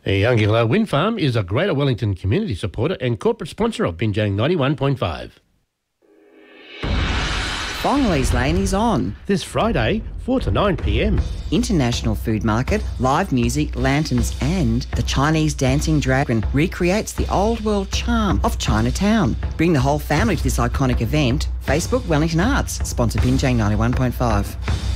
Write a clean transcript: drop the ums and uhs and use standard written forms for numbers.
The Youngilla Wind Farm is a Greater Wellington community supporter and corporate sponsor of Binjang 91.5. Bongley's Lane is on. This Friday, 4 to 9 p.m. International Food Market, live music, lanterns and the Chinese Dancing Dragon recreates the old world charm of Chinatown. Bring the whole family to this iconic event. Facebook Wellington Arts, sponsor Binjang 91.5.